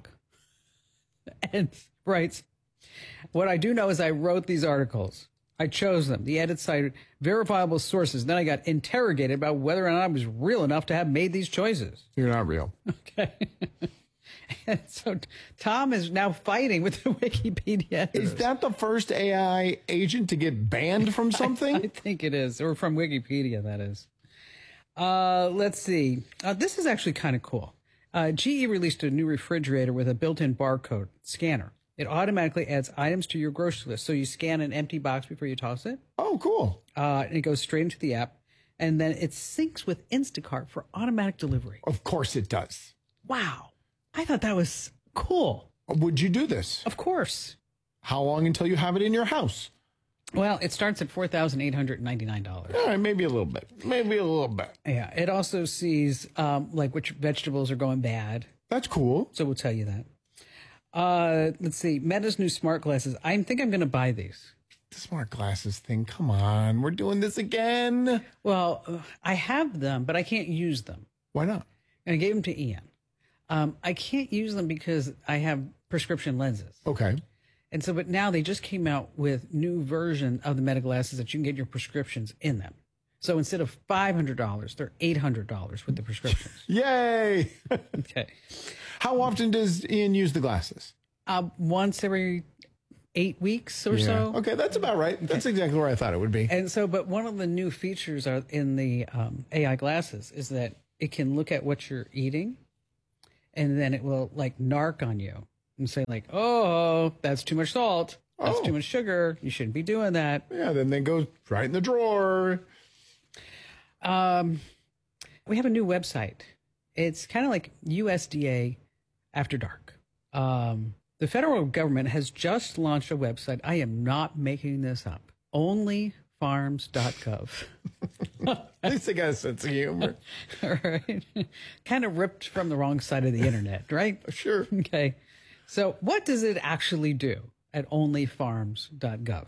and writes, what I do know is I wrote these articles. I chose them. The edit cited verifiable sources. Then I got interrogated about whether or not I was real enough to have made these choices. You're not real. Okay. And so Tom is now fighting with the Wikipedia editors. Is that the first AI agent to get banned from something? I think it is. Or from Wikipedia, that is. Let's see. This is actually kind of cool. GE released a new refrigerator with a built-in barcode scanner. It automatically adds items to your grocery list. So you scan an empty box before you toss it. Oh, cool. And it goes straight into the app. And then it syncs with Instacart for automatic delivery. Of course it does. Wow. I thought that was cool. Would you do this? Of course. How long until you have it in your house? Well, it starts at $4,899. All right, maybe a little bit. Maybe a little bit. Yeah. It also sees like which vegetables are going bad. That's cool. So we'll tell you that. Let's see. Meta's new smart glasses. I think I'm going to buy these. The smart glasses thing. Come on. We're doing this again. Well, I have them, but I can't use them. Why not? And I gave them to Ian. I can't use them because I have prescription lenses. Okay. And so, but now they just came out with new version of the Meta glasses that you can get your prescriptions in them. So instead of $500, they're $800 with the prescriptions. Yay! Okay. How often does Ian use the glasses? Once every 8 weeks or so. Okay, that's about right. That's exactly where I thought it would be. And so, but one of the new features in the AI glasses is that it can look at what you're eating, and then it will like narc on you and say like, "Oh, that's too much salt. That's too much sugar. You shouldn't be doing that." Yeah, then they go right in the drawer. We have a new website. It's kind of like USDA After Dark. The federal government has just launched a website. I am not making this up. Onlyfarms.gov. At least they got a sense of humor. All right. Kind of ripped from the wrong side of the internet, right? Sure. Okay. So what does it actually do at onlyfarms.gov?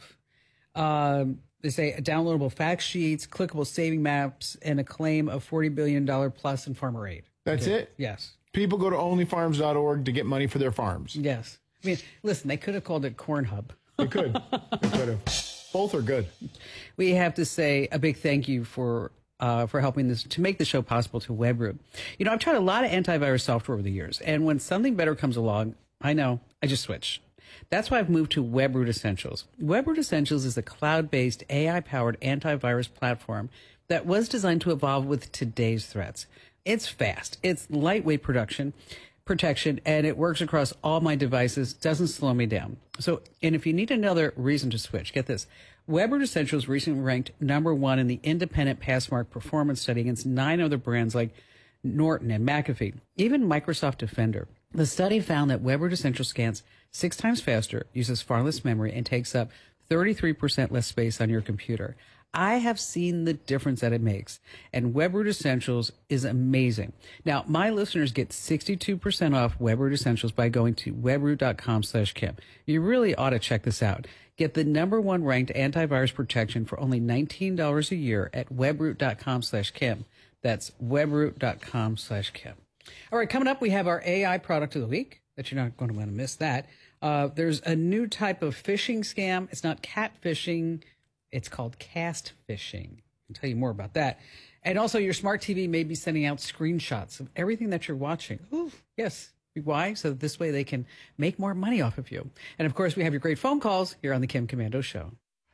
They say downloadable fact sheets, clickable saving maps, and a claim of $40 billion plus in farmer aid. That's it? Yes. People go to onlyfarms.org to get money for their farms. Yes. I mean, listen, they could have called it Corn Hub. They could. They could have. Both are good. We have to say a big thank you for helping to make the show possible to WebRoot. You know, I've tried a lot of antivirus software over the years, and when something better comes along, I just switch. That's why I've moved to WebRoot Essentials. WebRoot Essentials is a cloud-based, AI-powered antivirus platform that was designed to evolve with today's threats. It's fast, it's lightweight protection, and it works across all my devices, doesn't slow me down. So, and if you need another reason to switch, get this. WebRoot Essentials recently ranked #1 in the independent Passmark performance study against 9 other brands like Norton and McAfee, even Microsoft Defender. The study found that WebRoot Essentials scans 6 times faster, uses far less memory, and takes up 33% less space on your computer. I have seen the difference that it makes, and WebRoot Essentials is amazing. Now, my listeners get 62% off WebRoot Essentials by going to webroot.com/Kim. You really ought to check this out. Get the #1 ranked antivirus protection for only $19 a year at webroot.com/Kim. That's webroot.com/Kim. All right, coming up, we have our AI product of the week. That you're not going to want to miss that. There's a new type of phishing scam. It's not catfishing. It's called cast phishing. I'll tell you more about that. And also, your smart TV may be sending out screenshots of everything that you're watching. Ooh, yes. Why? So that this way they can make more money off of you. And of course, we have your great phone calls here on the Kim Komando Show.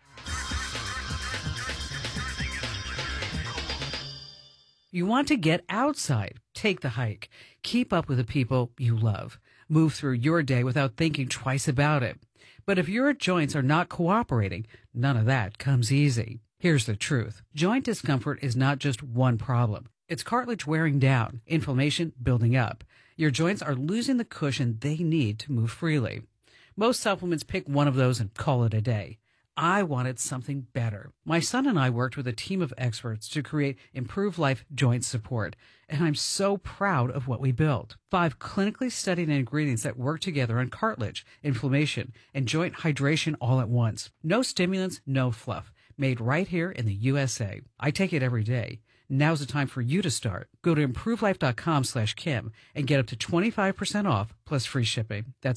You want to get outside. Take the hike. Keep up with the people you love. Move through your day without thinking twice about it. But if your joints are not cooperating, none of that comes easy. Here's the truth. Joint discomfort is not just one problem. It's cartilage wearing down, inflammation building up. Your joints are losing the cushion they need to move freely. Most supplements pick one of those and call it a day. I wanted something better. My son and I worked with a team of experts to create Improve Life Joint Support, and I'm so proud of what we built. 5 clinically studied ingredients that work together on cartilage, inflammation, and joint hydration all at once. No stimulants, no fluff. Made right here in the USA. I take it every day. Now's the time for you to start. Go to improvelife.com/Kim and get up to 25% off plus free shipping. That's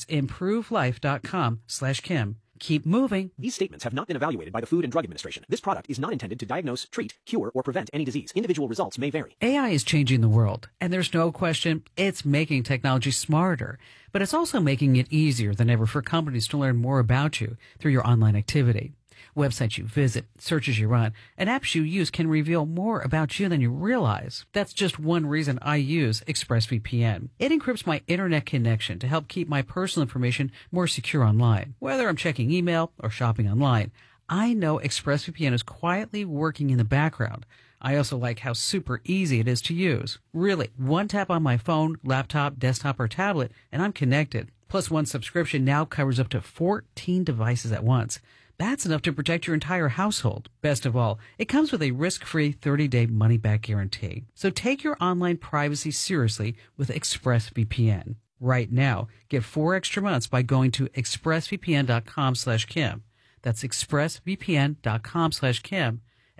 improvelife.com/Kim. Keep moving. These statements have not been evaluated by the Food and Drug Administration. This product is not intended to diagnose, treat, cure, or prevent any disease. Individual results may vary. AI is changing the world, and there's no question it's making technology smarter, but it's also making it easier than ever for companies to learn more about you through your online activity. Websites you visit, searches you run, and apps you use can reveal more about you than you realize. That's just one reason I use ExpressVPN. It encrypts my internet connection to help keep my personal information more secure online. Whether I'm checking email or shopping online, I know ExpressVPN is quietly working in the background. I also like how super easy it is to use. Really, one tap on my phone, laptop, desktop, or tablet, and I'm connected. Plus, one subscription now covers up to 14 devices at once. That's enough to protect your entire household. Best of all, it comes with a risk-free 30-day money-back guarantee. So take your online privacy seriously with ExpressVPN. Right now, get 4 extra months by going to expressvpn.com/Kim. That's expressvpn.com/Kim.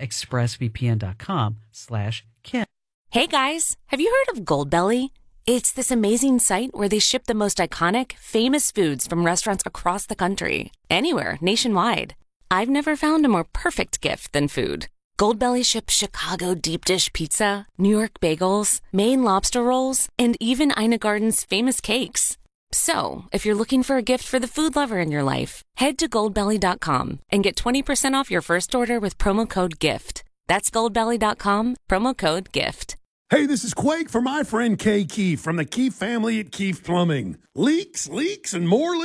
expressvpn.com/Kim. Hey guys, have you heard of Goldbelly? It's this amazing site where they ship the most iconic, famous foods from restaurants across the country. Anywhere, nationwide. I've never found a more perfect gift than food. Goldbelly ships Chicago deep dish pizza, New York bagels, Maine lobster rolls, and even Ina Garden's famous cakes. So, if you're looking for a gift for the food lover in your life, head to goldbelly.com and get 20% off your first order with promo code GIFT. That's goldbelly.com, promo code GIFT. Hey, this is Quake for my friend Kay Keefe from the Keefe family at Keefe Plumbing. Leaks, and more leaks.